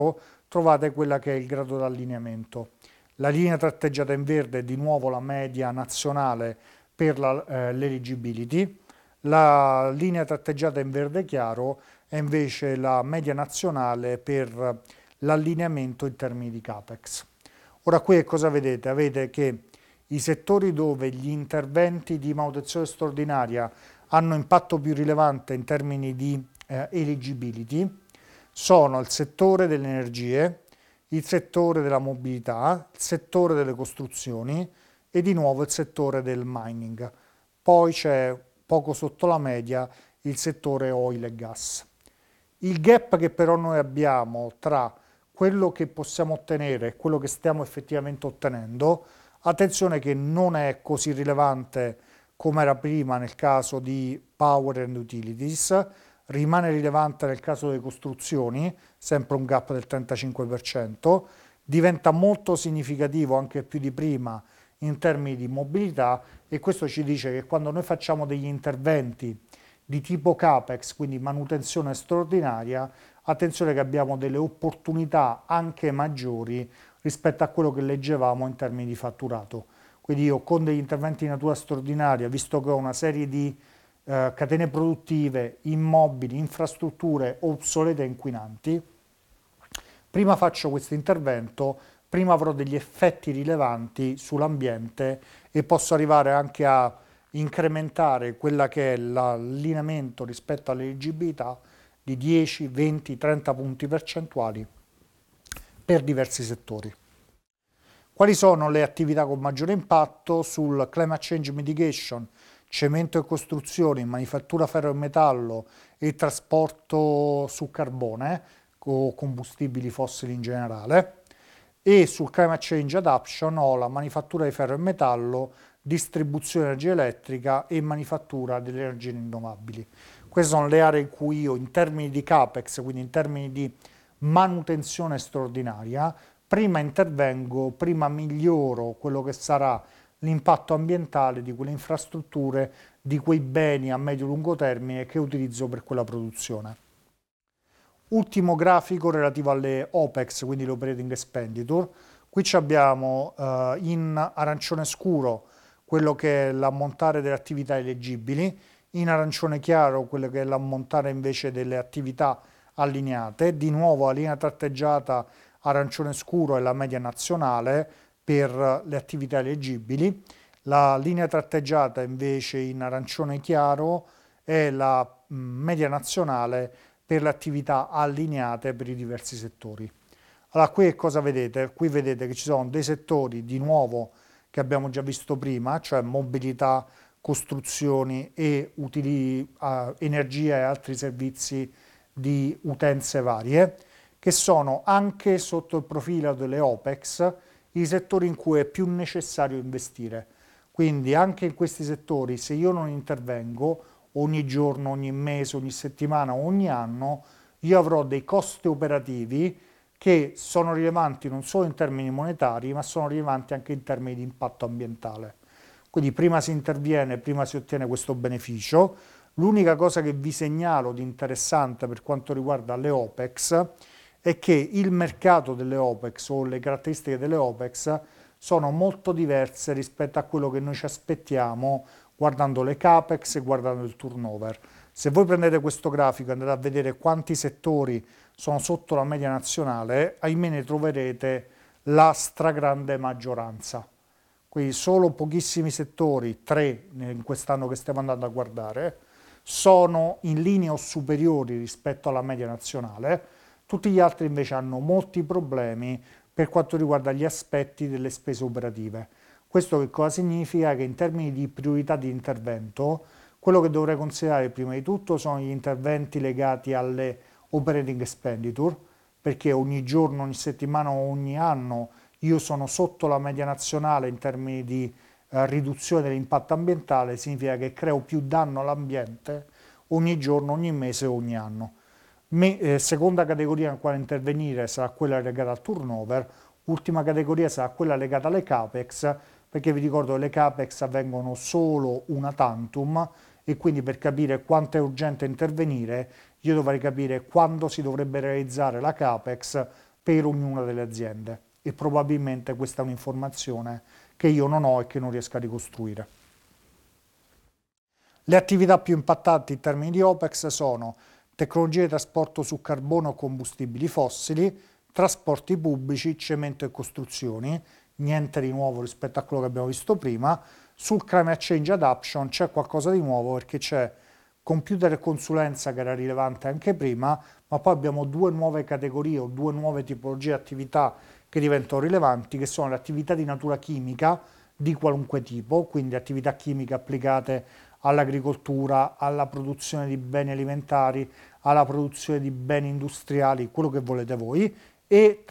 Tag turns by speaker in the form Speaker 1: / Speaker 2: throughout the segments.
Speaker 1: trovate quella che è il grado di allineamento. La linea tratteggiata in verde è di nuovo la media nazionale per l'eligibility, la linea tratteggiata in verde chiaro è invece la media nazionale per l'allineamento in termini di CAPEX. Ora qui che cosa vedete? Avete che i settori dove gli interventi di manutenzione straordinaria hanno impatto più rilevante in termini di eligibility sono il settore delle energie, il settore della mobilità, il settore delle costruzioni e di nuovo il settore del mining. Poi c'è poco sotto la media il settore oil e gas. Il gap che però noi abbiamo tra quello che possiamo ottenere e quello che stiamo effettivamente ottenendo, attenzione che non è così rilevante come era prima nel caso di Power and Utilities, rimane rilevante nel caso delle costruzioni, sempre un gap del 35%, diventa molto significativo anche più di prima in termini di mobilità e questo ci dice che quando noi facciamo degli interventi di tipo CAPEX, quindi manutenzione straordinaria, attenzione che abbiamo delle opportunità anche maggiori rispetto a quello che leggevamo in termini di fatturato. Quindi io con degli interventi di natura straordinaria, visto che ho una serie di catene produttive, immobili, infrastrutture obsolete e inquinanti, prima faccio questo intervento, prima avrò degli effetti rilevanti sull'ambiente e posso arrivare anche a incrementare quella che è l'allineamento rispetto all'eleggibilità di 10, 20, 30 punti percentuali per diversi settori. Quali sono le attività con maggiore impatto sul climate change mitigation, cemento e costruzioni, manifattura ferro e metallo e trasporto su carbone o combustibili fossili in generale? E sul climate change adaptation ho la manifattura di ferro e metallo, distribuzione di energia elettrica e manifattura delle energie rinnovabili. Queste sono le aree in cui io in termini di CAPEX, quindi in termini di manutenzione straordinaria, prima intervengo, prima miglioro quello che sarà l'impatto ambientale di quelle infrastrutture, di quei beni a medio-lungo termine che utilizzo per quella produzione. Ultimo grafico relativo alle OPEX, quindi l'operating expenditure. Qui abbiamo in arancione scuro quello che è l'ammontare delle attività eleggibili, in arancione chiaro quello che è l'ammontare invece delle attività allineate. Di nuovo la linea tratteggiata arancione scuro è la media nazionale per le attività eleggibili. La linea tratteggiata invece in arancione chiaro è la media nazionale per le attività allineate per i diversi settori. Allora, qui cosa vedete? Qui vedete che ci sono dei settori di nuovo che abbiamo già visto prima, cioè mobilità, costruzioni e energia e altri servizi di utenze varie, che sono anche sotto il profilo delle OPEX i settori in cui è più necessario investire. Quindi anche in questi settori, se io non intervengo ogni giorno, ogni mese, ogni settimana, ogni anno, io avrò dei costi operativi che sono rilevanti non solo in termini monetari, ma sono rilevanti anche in termini di impatto ambientale. Quindi prima si interviene, prima si ottiene questo beneficio. L'unica cosa che vi segnalo di interessante per quanto riguarda le OPEX è che il mercato delle OPEX o le caratteristiche delle OPEX sono molto diverse rispetto a quello che noi ci aspettiamo guardando le CAPEX e guardando il turnover. Se voi prendete questo grafico e andate a vedere quanti settori sono sotto la media nazionale, ahimè ne troverete la stragrande maggioranza. Quindi solo pochissimi settori, 3 in quest'anno che stiamo andando a guardare, sono in linea o superiori rispetto alla media nazionale, tutti gli altri invece hanno molti problemi per quanto riguarda gli aspetti delle spese operative. Questo che cosa significa? Che in termini di priorità di intervento, quello che dovrei considerare prima di tutto sono gli interventi legati alle operating expenditure, perché ogni giorno, ogni settimana o ogni anno io sono sotto la media nazionale in termini di riduzione dell'impatto ambientale, significa che creo più danno all'ambiente ogni giorno, ogni mese, ogni anno. Seconda categoria in quale intervenire sarà quella legata al turnover, ultima categoria sarà quella legata alle CAPEX, perché vi ricordo che le CAPEX avvengono solo una tantum e quindi per capire quanto è urgente intervenire io dovrei capire quando si dovrebbe realizzare la CAPEX per ognuna delle aziende e probabilmente questa è un'informazione che io non ho e che non riesco a ricostruire. Le attività più impattanti in termini di OPEX sono tecnologie di trasporto su carbone o combustibili fossili, trasporti pubblici, cemento e costruzioni, niente di nuovo rispetto a quello che abbiamo visto prima. Sul climate change adaptation c'è qualcosa di nuovo perché c'è computer e consulenza che era rilevante anche prima, ma poi abbiamo due nuove categorie o due nuove tipologie di attività che diventano rilevanti, che sono le attività di natura chimica di qualunque tipo, quindi attività chimiche applicate all'agricoltura, alla produzione di beni alimentari, alla produzione di beni industriali, quello che volete voi, e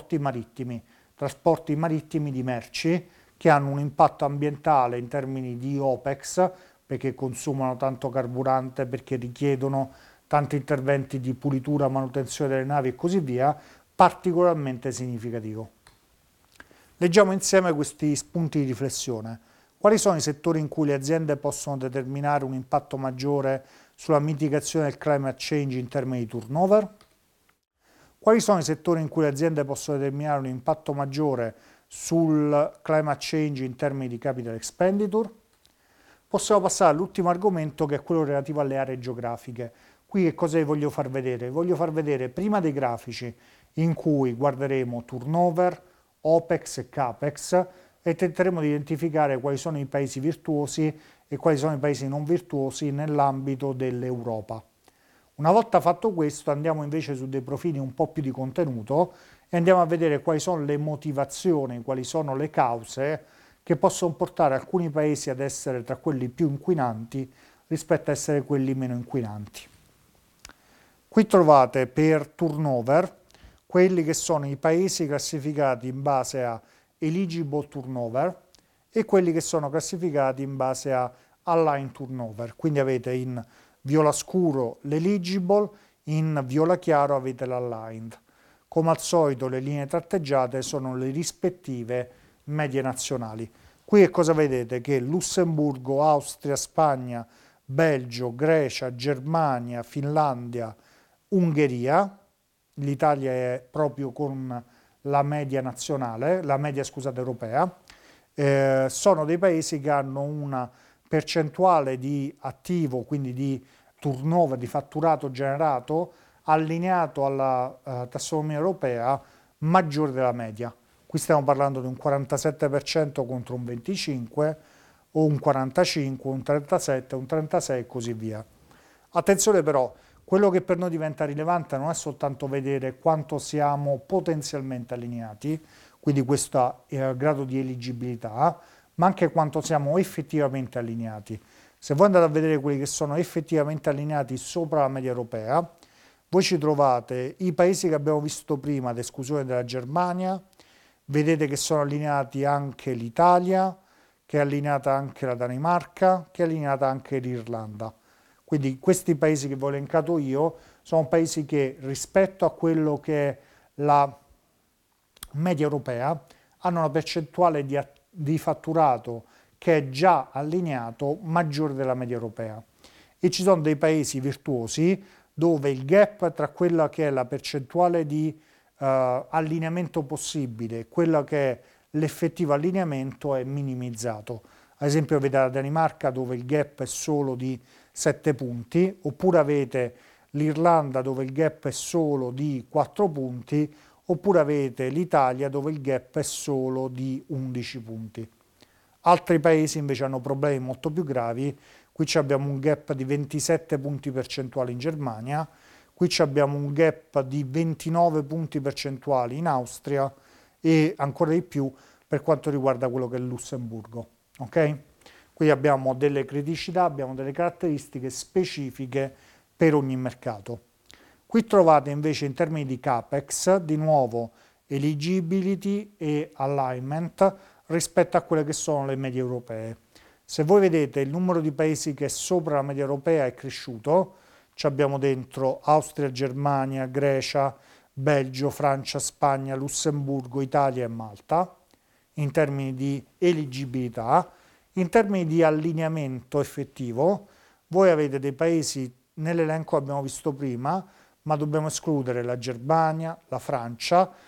Speaker 1: trasporti marittimi di merci che hanno un impatto ambientale in termini di OPEX, perché consumano tanto carburante, perché richiedono tanti interventi di pulitura, manutenzione delle navi e così via, particolarmente significativo. Leggiamo insieme questi spunti di riflessione. Quali sono i settori in cui le aziende possono determinare un impatto maggiore sulla mitigazione del climate change in termini di turnover? Quali sono i settori in cui le aziende possono determinare un impatto maggiore sul climate change in termini di capital expenditure? Possiamo passare all'ultimo argomento che è quello relativo alle aree geografiche. Qui che cosa vi voglio far vedere? Vi voglio far vedere prima dei grafici in cui guarderemo turnover, OPEX e CAPEX e tenteremo di identificare quali sono i paesi virtuosi e quali sono i paesi non virtuosi nell'ambito dell'Europa. Una volta fatto questo andiamo invece su dei profili un po' più di contenuto e andiamo a vedere quali sono le motivazioni, quali sono le cause che possono portare alcuni paesi ad essere tra quelli più inquinanti rispetto a essere quelli meno inquinanti. Qui trovate per turnover quelli che sono i paesi classificati in base a eligible turnover e quelli che sono classificati in base a align turnover. Quindi avete in viola scuro l'eligible, in viola chiaro avete l'aligned. Come al solito le linee tratteggiate sono le rispettive medie nazionali. Qui che cosa vedete? Che Lussemburgo, Austria, Spagna, Belgio, Grecia, Germania, Finlandia, Ungheria, l'Italia è proprio con la media nazionale, la media scusate europea, sono dei paesi che hanno una percentuale di attivo, quindi di turnover, di fatturato generato, allineato alla tassonomia europea maggiore della media. Qui stiamo parlando di un 47% contro un 25%, o un 45%, un 37%, un 36% e così via. Attenzione però, quello che per noi diventa rilevante non è soltanto vedere quanto siamo potenzialmente allineati, quindi questo grado di eligibilità, ma anche quanto siamo effettivamente allineati. Se voi andate a vedere quelli che sono effettivamente allineati sopra la media europea, voi ci trovate i paesi che abbiamo visto prima, ad esclusione della Germania, vedete che sono allineati anche l'Italia, che è allineata anche la Danimarca, che è allineata anche l'Irlanda. Quindi questi paesi che vi ho elencato io sono paesi che rispetto a quello che è la media europea hanno una percentuale di fatturato che è già allineato maggiore della media europea. E ci sono dei paesi virtuosi dove il gap tra quella che è la percentuale di allineamento possibile e quella che è l'effettivo allineamento è minimizzato. Ad esempio avete la Danimarca dove il gap è solo di 7 punti, oppure avete l'Irlanda dove il gap è solo di 4 punti, oppure avete l'Italia dove il gap è solo di 11 punti. Altri paesi invece hanno problemi molto più gravi, qui abbiamo un gap di 27 punti percentuali in Germania, qui abbiamo un gap di 29 punti percentuali in Austria e ancora di più per quanto riguarda quello che è il Lussemburgo. Ok? Qui abbiamo delle criticità, abbiamo delle caratteristiche specifiche per ogni mercato. Qui trovate invece in termini di CAPEX, di nuovo, eligibility e alignment rispetto a quelle che sono le medie europee. Se voi vedete il numero di paesi che è sopra la media europea è cresciuto, ci abbiamo dentro Austria, Germania, Grecia, Belgio, Francia, Spagna, Lussemburgo, Italia e Malta, in termini di eligibilità. In termini di allineamento effettivo, voi avete dei paesi nell'elenco che abbiamo visto prima, ma dobbiamo escludere la Germania, la Francia,